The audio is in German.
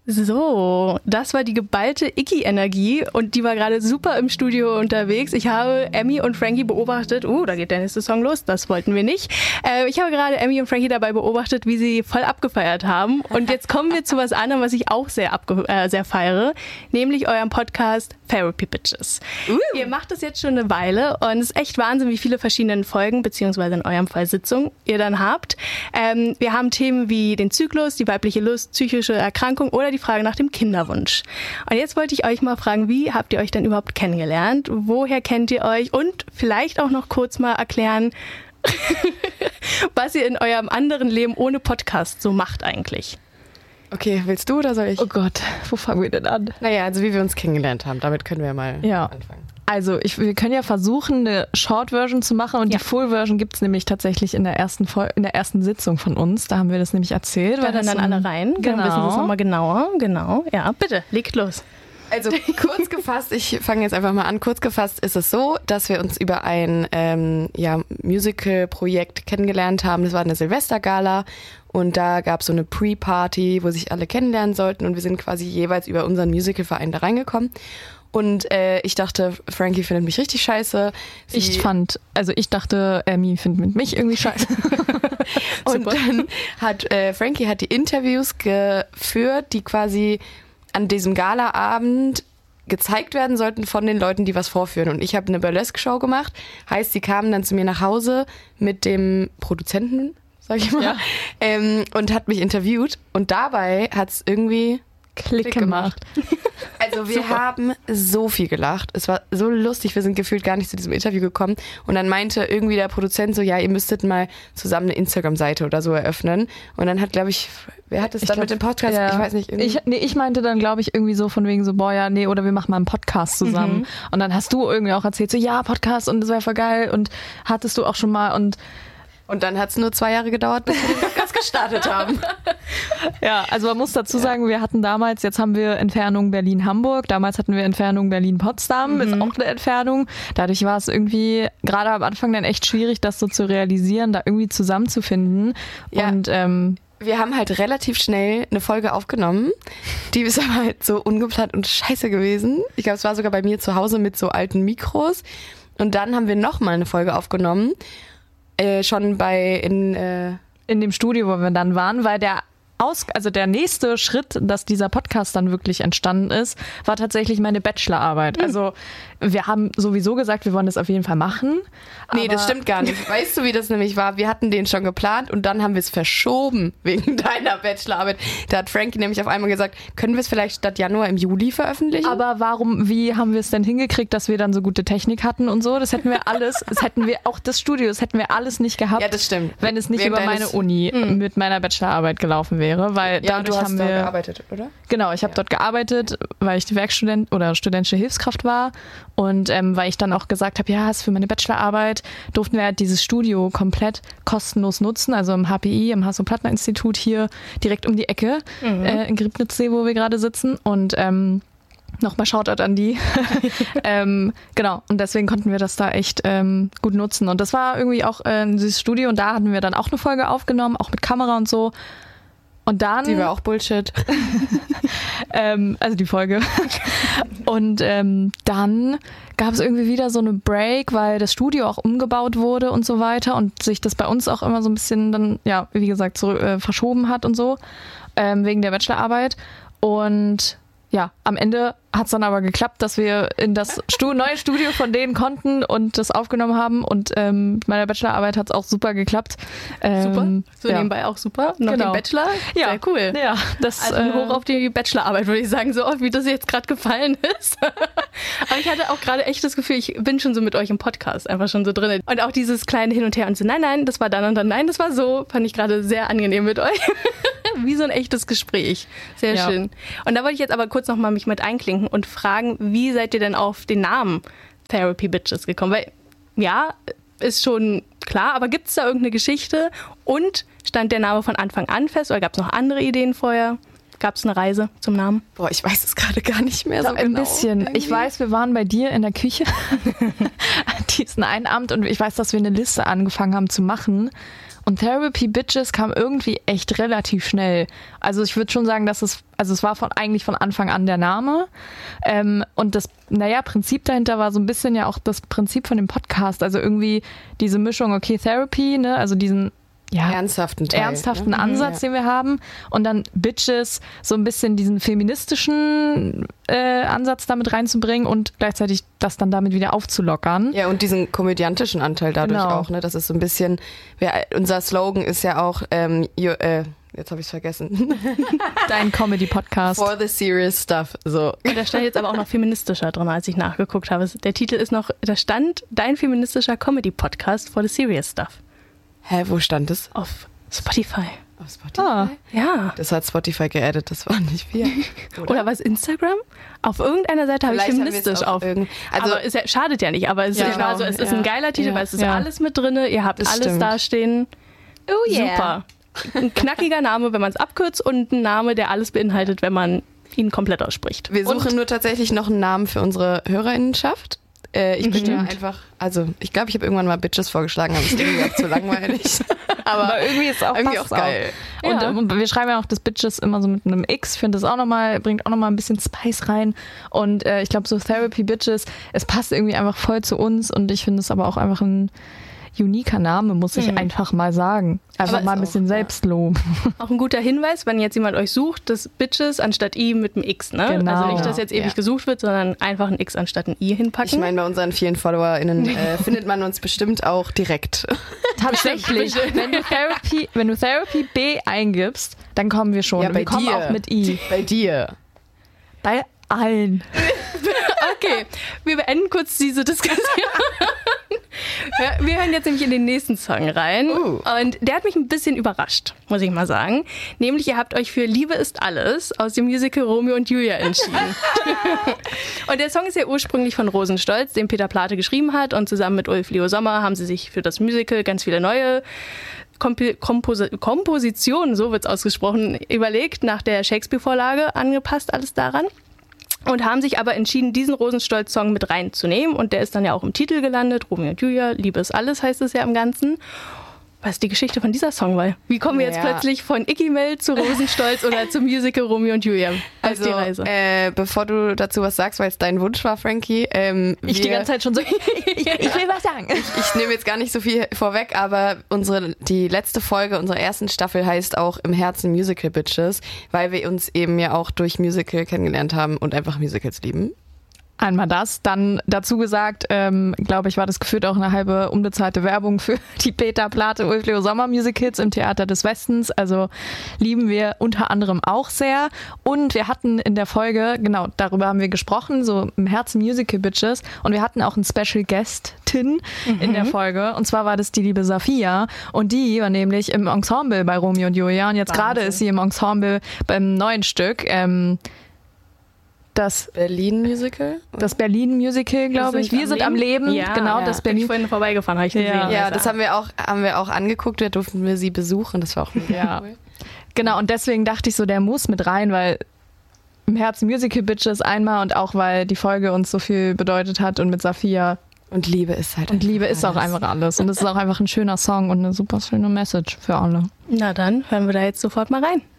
So, das war die geballte Iggy-Energie und die war gerade super im Studio unterwegs. Ich habe Emmy und Frankie beobachtet. Da geht der nächste Song los, das wollten wir nicht. Ich habe gerade Emmy und Frankie dabei beobachtet, wie sie voll abgefeiert haben. Und jetzt kommen wir zu was anderem, was ich auch sehr feiere, nämlich eurem Podcast Therapy Bitches. Ihr macht das jetzt schon eine Weile und es ist echt Wahnsinn, wie viele verschiedene Folgen, beziehungsweise in eurem Fall Sitzungen, ihr dann habt. Wir haben Themen wie den Zyklus, die weibliche Lust, psychische Erkrankung oder die Frage nach dem Kinderwunsch. Und jetzt wollte ich euch mal fragen, wie habt ihr euch denn überhaupt kennengelernt? Woher kennt ihr euch? Und vielleicht auch noch kurz mal erklären, was ihr in eurem anderen Leben ohne Podcast so macht eigentlich. Okay, willst du oder soll ich? Oh Gott, wo fangen wir denn an? Naja, also wie wir uns kennengelernt haben, damit können wir mal anfangen. Also wir können ja versuchen, eine Short-Version zu machen und die Full-Version gibt es nämlich tatsächlich in der ersten Sitzung von uns. Da haben wir das nämlich erzählt. Da hören dann alle rein, genau. Dann wissen Sie es nochmal genauer. Genau, ja, bitte, legt los. Also kurz gefasst, ich fange jetzt einfach mal an. Kurz gefasst ist es so, dass wir uns über ein Musical-Projekt kennengelernt haben. Das war eine Silvestergala und da gab es so eine Pre-Party, wo sich alle kennenlernen sollten und wir sind quasi jeweils über unseren Musicalverein da reingekommen. Und ich dachte, Frankie findet mich richtig scheiße. Ich dachte, Emmy findet mich irgendwie scheiße. Und dann hat Frankie die Interviews geführt, die quasi an diesem Galaabend gezeigt werden sollten von den Leuten, die was vorführen. Und ich habe eine Burlesque-Show gemacht. Heißt, sie kamen dann zu mir nach Hause mit dem Produzenten, sag ich mal, und hat mich interviewt. Und dabei hat es irgendwie Klick gemacht. Also wir haben so viel gelacht. Es war so lustig. Wir sind gefühlt gar nicht zu diesem Interview gekommen. Und dann meinte irgendwie der Produzent so, ja, ihr müsstet mal zusammen eine Instagram-Seite oder so eröffnen. Und dann hat, glaube ich, wer hat es dann mit dem Podcast? Ja. Ich weiß nicht. Ich meinte dann, glaube ich, irgendwie so von wegen so, oder wir machen mal einen Podcast zusammen. Und dann hast du irgendwie auch erzählt, so, ja, Podcast und das wäre voll geil. Und hattest du auch schon mal und dann hat es nur 2 Jahre gedauert, bis wir den Podcast gestartet haben. Ja, also man muss dazu sagen, wir hatten damals, jetzt haben wir Entfernung Berlin-Hamburg, damals hatten wir Entfernung Berlin-Potsdam, ist auch eine Entfernung. Dadurch war es irgendwie gerade am Anfang dann echt schwierig, das so zu realisieren, da irgendwie zusammenzufinden. Ja. Und wir haben halt relativ schnell eine Folge aufgenommen. Die ist aber halt so ungeplant und scheiße gewesen. Ich glaube, es war sogar bei mir zu Hause mit so alten Mikros. Und dann haben wir nochmal eine Folge aufgenommen. Schon in dem Studio, wo wir dann waren, weil der nächste Schritt, dass dieser Podcast dann wirklich entstanden ist, war tatsächlich meine Bachelorarbeit. Also wir haben sowieso gesagt, wir wollen das auf jeden Fall machen. Nee, das stimmt gar nicht. Weißt du, wie das nämlich war? Wir hatten den schon geplant und dann haben wir es verschoben wegen deiner Bachelorarbeit. Da hat Frankie nämlich auf einmal gesagt, können wir es vielleicht statt Januar im Juli veröffentlichen? Aber wie haben wir es denn hingekriegt, dass wir dann so gute Technik hatten und so? Das hätten wir alles, das Studio, das hätten wir alles nicht gehabt. Ja, das stimmt. Wenn es nicht über meine Uni mit meiner Bachelorarbeit gelaufen wäre, weil dadurch du hast haben da wir gearbeitet, oder? Genau, ich habe dort gearbeitet, weil ich die Werkstudent oder studentische Hilfskraft war und weil ich dann auch gesagt habe, ja, für meine Bachelorarbeit durften wir halt dieses Studio komplett kostenlos nutzen, also im HPI, im Hasso-Plattner-Institut hier direkt um die Ecke in Griebnitzsee, wo wir gerade sitzen und nochmal Shoutout an die. Genau, und deswegen konnten wir das da echt gut nutzen und das war irgendwie auch dieses Studio und da hatten wir dann auch eine Folge aufgenommen, auch mit Kamera und so. Und dann, die war auch Bullshit. Also die Folge. Und dann gab es irgendwie wieder so eine Break, weil das Studio auch umgebaut wurde und so weiter und sich das bei uns auch immer so ein bisschen dann, ja, wie gesagt, verschoben hat und so, wegen der Bachelorarbeit. Und ja, am Ende hat es dann aber geklappt, dass wir in das neue Studio von denen konnten und das aufgenommen haben und mit meiner Bachelorarbeit hat es auch super geklappt. Super, so nebenbei auch super. Noch den Bachelor, ja. Sehr cool. Ja, also hoch auf die Bachelorarbeit, würde ich sagen, so oft, wie das jetzt gerade gefallen ist. Aber ich hatte auch gerade echt das Gefühl, ich bin schon so mit euch im Podcast, einfach schon so drin. Und auch dieses kleine Hin und Her und so, nein, das war dann und dann, nein, das war so, fand ich gerade sehr angenehm mit euch. Wie so ein echtes Gespräch. Sehr schön. Und da wollte ich jetzt aber kurz nochmal mich mit einklinken und fragen, wie seid ihr denn auf den Namen Therapy Bitches gekommen? Weil, ja, ist schon klar, aber gibt es da irgendeine Geschichte? Und stand der Name von Anfang an fest oder gab es noch andere Ideen vorher? Gab es eine Reise zum Namen? Boah, ich weiß es gerade gar nicht mehr so genau. Ein bisschen. Irgendwie. Ich weiß, wir waren bei dir in der Küche diesen einen Abend und ich weiß, dass wir eine Liste angefangen haben zu machen. Und Therapy Bitches kam irgendwie echt relativ schnell. Also ich würde schon sagen, dass es war eigentlich von Anfang an der Name. Und das, Prinzip dahinter war so ein bisschen ja auch das Prinzip von dem Podcast. Also irgendwie diese Mischung, okay, Therapy, ne, also diesen ernsthaften Ansatz, den wir haben. Und dann Bitches, so ein bisschen diesen feministischen Ansatz damit reinzubringen und gleichzeitig das dann damit wieder aufzulockern. Ja, und diesen komödiantischen Anteil dadurch auch, ne? Das ist so ein bisschen, unser Slogan ist ja auch, jetzt habe ich es vergessen. Dein Comedy-Podcast. For the serious stuff. So. Und da stand jetzt aber auch noch feministischer drin, als ich nachgeguckt habe. Der Titel ist noch, da stand dein feministischer Comedy-Podcast for the serious stuff. Hä, wo stand es? Auf Spotify. Auf Spotify? Ja. Das hat Spotify geaddet, das war nicht viel. Oder was, Instagram? Auf irgendeiner Seite habe ich feministisch auf. Also, aber es schadet ja nicht, aber es ist ein geiler Titel, weil es ist alles mit drin, ihr habt das alles dastehen. Oh yeah. Super. Ein knackiger Name, wenn man es abkürzt, und ein Name, der alles beinhaltet, wenn man ihn komplett ausspricht. Wir suchen nur tatsächlich noch einen Namen für unsere HörerInnenschaft. Ich bin ja einfach, ich glaube, ich habe irgendwann mal Bitches vorgeschlagen, aber es ist irgendwie auch zu langweilig. Aber irgendwie ist es irgendwie auch geil. Und wir schreiben ja auch das Bitches immer so mit einem X, finde das bringt auch nochmal ein bisschen Spice rein. Und ich glaube, so Therapy Bitches, es passt irgendwie einfach voll zu uns, und ich finde es aber auch einfach ein uniker Name, muss ich einfach mal sagen. Einfach mal ein bisschen Selbstlob. Auch ein guter Hinweis, wenn jetzt jemand euch sucht, das Bitches anstatt I mit einem X, ne? Genau. Also nicht, dass jetzt ewig gesucht wird, sondern einfach ein X anstatt ein I hinpacken. Ich meine, bei unseren vielen FollowerInnen findet man uns bestimmt auch direkt. Tatsächlich. Wenn du Therapy B eingibst, dann kommen wir schon. Ja, bei wir kommen dir. auch mit I. Bei dir. Bei allen. Okay, wir beenden kurz diese Diskussion. Wir hören jetzt nämlich in den nächsten Song rein. Und der hat mich ein bisschen überrascht, muss ich mal sagen. Nämlich, ihr habt euch für Liebe ist alles aus dem Musical Romeo und Julia entschieden. Und der Song ist ja ursprünglich von Rosenstolz, den Peter Plate geschrieben hat. Und zusammen mit Ulf Leo Sommer haben sie sich für das Musical ganz viele neue Kompositionen, so wird es ausgesprochen, überlegt, nach der Shakespeare-Vorlage angepasst, alles daran. Und haben sich aber entschieden, diesen Rosenstolz-Song mit reinzunehmen. Und der ist dann ja auch im Titel gelandet. Romeo und Julia, Liebe ist alles heißt es ja im Ganzen. Was ist die Geschichte von dieser Song? Wir kommen jetzt plötzlich von Iggy Mel zu Rosenstolz oder zum Musical Romeo und Julia. Also, die Reise. Bevor du dazu was sagst, weil es dein Wunsch war, Frankie. Ich die ganze Zeit schon so, ich will was sagen. Ich nehme jetzt gar nicht so viel vorweg, aber die letzte Folge unserer ersten Staffel heißt auch Im Herzen Musical Bitches, weil wir uns eben ja auch durch Musical kennengelernt haben und einfach Musicals lieben. Einmal das, dann dazu gesagt, glaube ich, war das gefühlt auch eine halbe unbezahlte Werbung für die Peter Plate Ulf Leo Sommer Musicals im Theater des Westens. Also lieben wir unter anderem auch sehr. Und wir hatten in der Folge, genau, darüber haben wir gesprochen, so im Herzen Musical Bitches. Und wir hatten auch einen Special Guestin in der Folge. Und zwar war das die liebe Safia. Und die war nämlich im Ensemble bei Romeo und Julia. Und jetzt gerade ist sie im Ensemble beim neuen Stück, das Berlin-Musical? Das Berlin-Musical, glaube ich. Wir sind am Leben. Ja, genau, das Berlin. Bin ich vorhin vorbeigefahren, habe ich gesehen. Ja, das haben wir auch angeguckt. Da durften wir sie besuchen. Das war auch cool. Genau, und deswegen dachte ich so, der muss mit rein, weil im Herzen Musical Bitches einmal und auch, weil die Folge uns so viel bedeutet hat und mit Safia. Und Liebe ist halt Und Liebe ist auch einfach alles. Und es ist auch einfach ein schöner Song und eine super schöne Message für alle. Na dann hören wir da jetzt sofort mal rein.